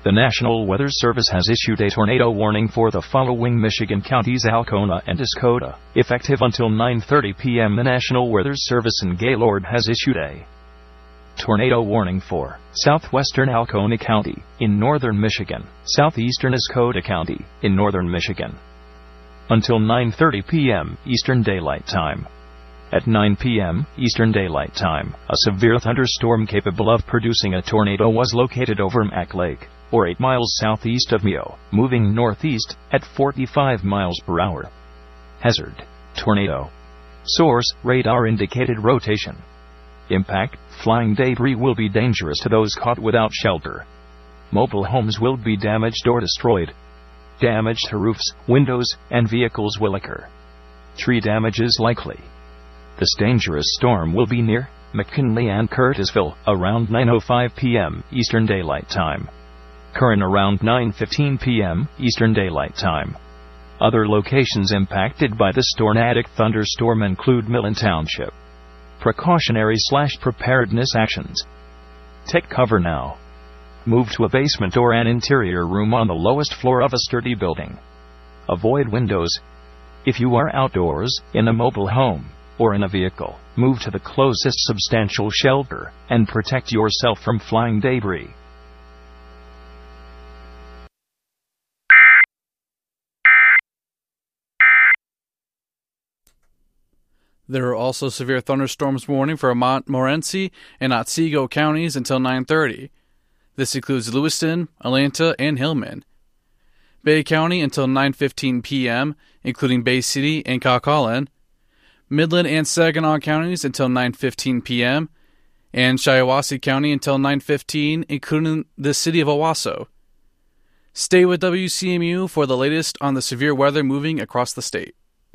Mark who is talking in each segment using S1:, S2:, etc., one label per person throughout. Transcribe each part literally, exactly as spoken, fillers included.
S1: The National Weather Service has issued a tornado warning for the following Michigan counties: Alcona and Escoda. Effective until nine thirty p.m., the National Weather Service in Gaylord has issued a tornado warning for southwestern Alcona County in northern Michigan, southeastern Escoda County in northern Michigan, until nine thirty p.m. Eastern Daylight Time. At nine p.m. Eastern Daylight Time, a severe thunderstorm capable of producing a tornado was located over Mack Lake, or eight miles southeast of Mio, moving northeast at forty-five miles per hour. Hazard: tornado. Source: radar indicated rotation. Impact: flying debris will be dangerous to those caught without shelter. Mobile homes will be damaged or destroyed. Damage to roofs, windows, and vehicles will occur. Tree damage is likely. This dangerous storm will be near McKinley and Curtisville around nine oh five p.m. Eastern Daylight Time. Curran around nine fifteen p.m. Eastern Daylight Time. Other locations impacted by this tornadic thunderstorm include Millen Township. Precautionary slash preparedness actions. Take cover now. Move to a basement or an interior room on the lowest floor of a sturdy building. Avoid windows. If you are outdoors, in a mobile home, or in a vehicle, move to the closest substantial shelter and protect yourself from flying debris.
S2: There are also severe thunderstorms warning for Montmorency and Otsego counties until nine thirty. This includes Lewiston, Atlanta, and Hillman. Bay County until nine fifteen p.m., including Bay City and Cauquelin. Midland and Saginaw counties until nine fifteen p.m., and Shiawassee County until nine fifteen, including the city of Owasso. Stay with W C M U for the latest on the severe weather moving across the state.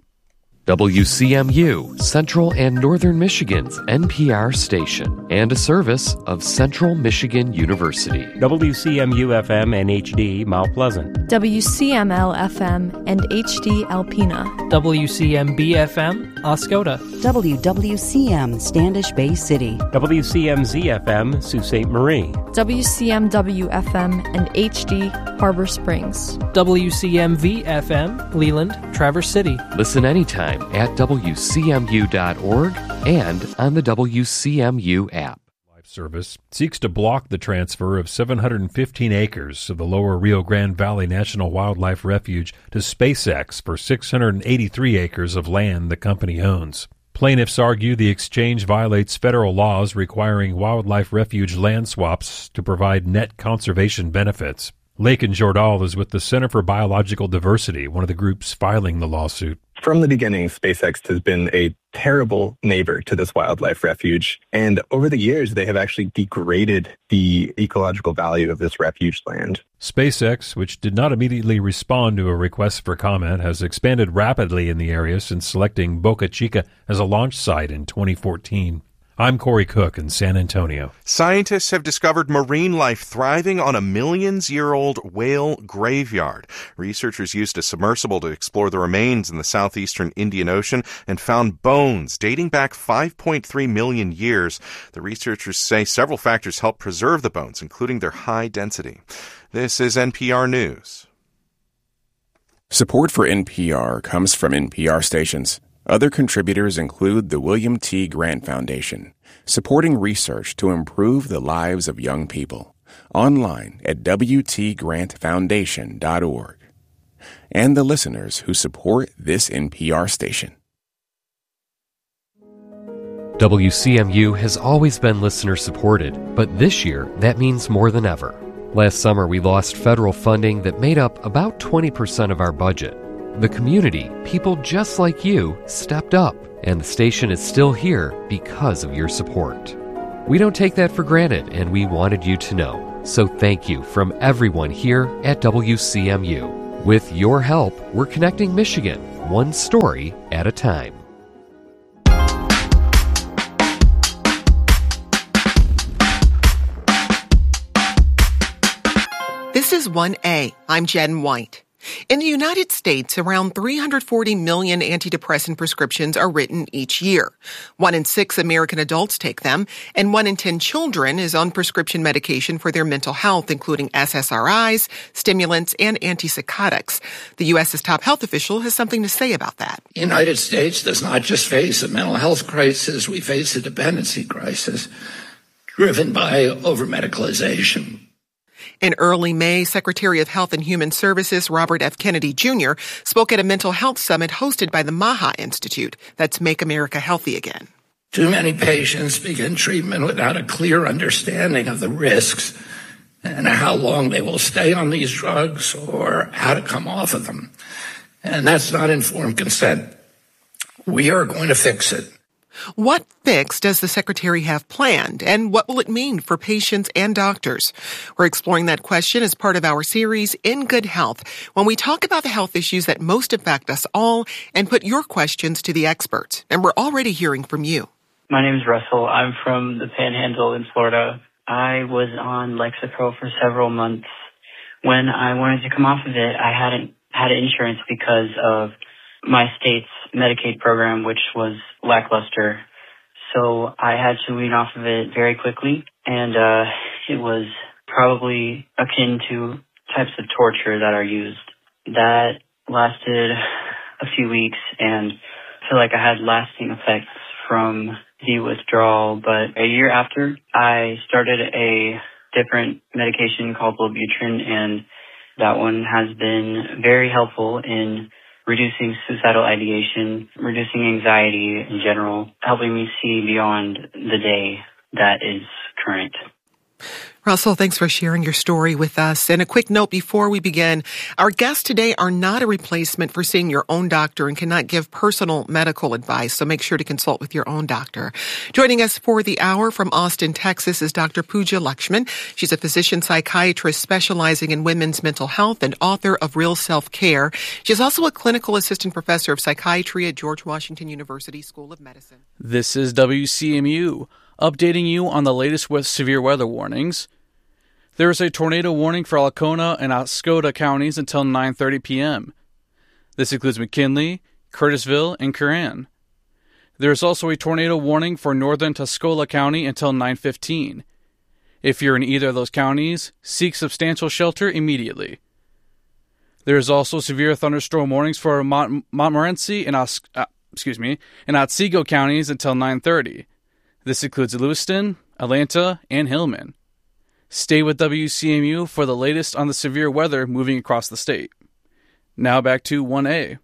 S3: W C M U, Central and Northern Michigan's N P R station, and a service of Central Michigan University.
S4: W C M U F M and H D Mount Pleasant.
S5: W C M L F M and H D Alpena.
S6: W C M B F M Oscoda.
S7: W W C M Standish Bay City.
S4: W C M Z F M Sault Ste. Marie.
S5: W C M W F M and H D Harbor Springs.
S6: W C M V F M Leland, Traverse City.
S3: Listen anytime at W C M U dot org and on the W C M U app.
S8: Life Service seeks to block the transfer of seven hundred fifteen acres of the lower Rio Grande Valley National Wildlife Refuge to SpaceX for six hundred eighty-three acres of land the company owns. Plaintiffs argue the exchange violates federal laws requiring wildlife refuge land swaps to provide net conservation benefits. Lakin Jordal is with the Center for Biological Diversity, one of the groups filing the lawsuit.
S9: From the beginning, SpaceX has been a terrible neighbor to this wildlife refuge. And over the years, they have actually degraded the ecological value of this refuge land.
S8: SpaceX, which did not immediately respond to a request for comment, has expanded rapidly in the area since selecting Boca Chica as a launch site in twenty fourteen. I'm Corey Cook in San Antonio.
S10: Scientists have discovered marine life thriving on a millions-year-old whale graveyard. Researchers used a submersible to explore the remains in the southeastern Indian Ocean and found bones dating back five point three million years. The researchers say several factors help preserve the bones, including their high density. This is N P R News.
S11: Support for N P R comes from N P R stations. Other contributors include the William T. Grant Foundation, supporting research to improve the lives of young people. Online at W T grant foundation dot org. And the listeners who support this N P R station.
S3: W C M U has always been listener-supported, but this year that means more than ever. Last summer we lost federal funding that made up about twenty percent of our budget. The community, people just like you, stepped up, and the station is still here because of your support. We don't take that for granted, and we wanted you to know. So thank you from everyone here at W C M U. With your help, we're connecting Michigan, one story at a time.
S12: This is one A. I'm Jen White. In the United States, around three hundred forty million antidepressant prescriptions are written each year. One in six American adults take them, and one in ten children is on prescription medication for their mental health, including S S R Is, stimulants, and antipsychotics. The U S's top health official has something to say about that.
S13: The United States does not just face a mental health crisis, we face a dependency crisis driven by over-medicalization.
S12: In early May, Secretary of Health and Human Services Robert F. Kennedy Junior spoke at a mental health summit hosted by the MAHA Institute. That's Make America Healthy Again.
S13: Too many patients begin treatment without a clear understanding of the risks and how long they will stay on these drugs or how to come off of them. And that's not informed consent. We are going to fix it.
S12: What fix does the Secretary have planned, and what will it mean for patients and doctors? We're exploring that question as part of our series, In Good Health, when we talk about the health issues that most affect us all and put your questions to the experts. And we're already hearing from you.
S14: My name is Russell. I'm from the Panhandle in Florida. I was on Lexapro for several months. When I wanted to come off of it, I hadn't had insurance because of my state's Medicaid program, which was lackluster. So I had to wean off of it very quickly, and uh, it was probably akin to types of torture that are used. That lasted a few weeks, and I feel like I had lasting effects from the withdrawal. But a year after, I started a different medication called Wellbutrin, and that one has been very helpful in reducing suicidal ideation, reducing anxiety in general, helping me see beyond the day that is current.
S12: Russell, thanks for sharing your story with us. And a quick note before we begin, our guests today are not a replacement for seeing your own doctor and cannot give personal medical advice, so make sure to consult with your own doctor. Joining us for the hour from Austin, Texas is Doctor Pooja Lakshman. She's a physician psychiatrist specializing in women's mental health and author of Real Self-Care. She's also a clinical assistant professor of psychiatry at George Washington University School of Medicine.
S2: This is W C M U, updating you on the latest with severe weather warnings. There is a tornado warning for Alcona and Oscoda counties until nine thirty p.m. This includes McKinley, Curtisville, and Curran. There is also a tornado warning for northern Tuscola County until nine fifteen. If you're in either of those counties, seek substantial shelter immediately. There is also severe thunderstorm warnings for Mont- Montmorency and Os- uh, excuse me, and Otsego counties until nine thirty. This includes Lewiston, Atlanta, and Hillman. Stay with W C M U for the latest on the severe weather moving across the state. Now back to one A.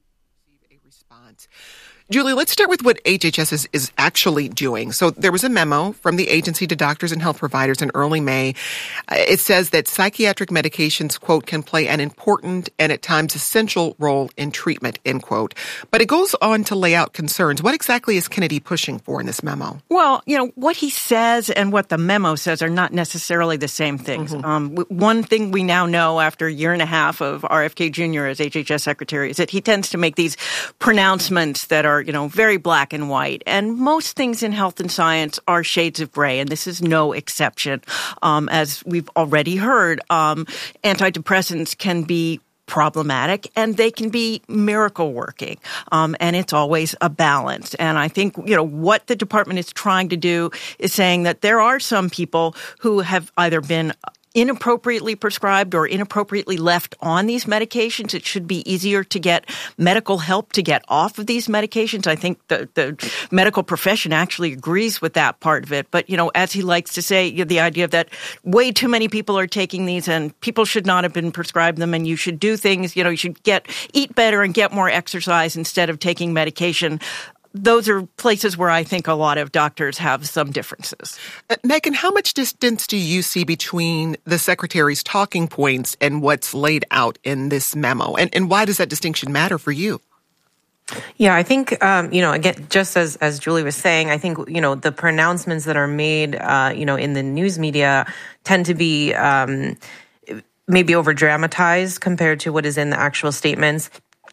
S12: Julie, let's start with what H H S is, is actually doing. So there was a memo from the agency to doctors and health providers in early May. Uh, it says that psychiatric medications, quote, can play an important and at times essential role in treatment, end quote. But it goes on to lay out concerns. What exactly is Kennedy pushing for in this memo?
S15: Well, you know, what he says and what the memo says are not necessarily the same things. Mm-hmm. Um, w- one thing we now know after a year and a half of R F K Junior as H H S secretary is that he tends to make these pronouncements that are, you know, very black and white. And most things in health and science are shades of gray, and this is no exception. Um, as we've already heard, um, antidepressants can be problematic and they can be miracle working. Um, and it's always a balance. And I think, you know, what the department is trying to do is saying that there are some people who have either been inappropriately prescribed or inappropriately left on these medications. It should be easier to get medical help to get off of these medications. I think the, the medical profession actually agrees with that part of it. But, you know, as he likes to say, you know, the idea that way too many people are taking these and people should not have been prescribed them and you should do things, you know, you should get eat better and get more exercise instead of taking medication. Those are places where I think a lot of doctors have some differences.
S12: Uh, Megan, how much distance do you see between the Secretary's talking points and what's laid out in this memo? And, and why does that distinction matter for you?
S16: Yeah, I think, um, you know, again, just as, as Julie was saying, I think, you know, the pronouncements that are made, uh, you know, in the news media tend to be um, maybe over-dramatized compared to what is in the actual statements.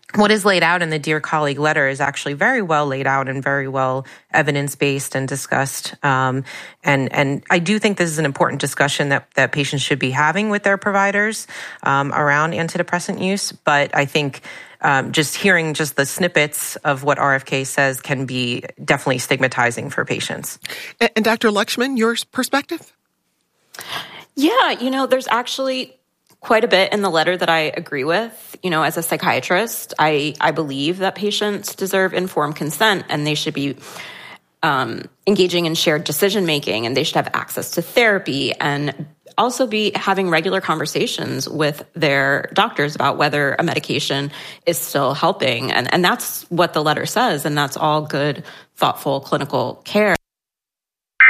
S16: what is laid out in the Dear Colleague letter is actually very well laid out and very well evidence-based and discussed. Um, and, and I do think this is an important discussion that, that patients should be having with their providers um, around antidepressant use. But I think um, just hearing just the snippets of what R F K says can be definitely stigmatizing for patients.
S12: And, and Doctor Lakshman, your perspective?
S17: Yeah, you know, there's actually quite a bit in the letter that I agree with. You know, as a psychiatrist, I, I believe that patients deserve informed consent and they should be um, engaging in shared decision-making and they should have access to therapy and also be having regular conversations with their doctors about whether a medication is still helping. And, and that's what the letter says, and that's all good, thoughtful clinical care.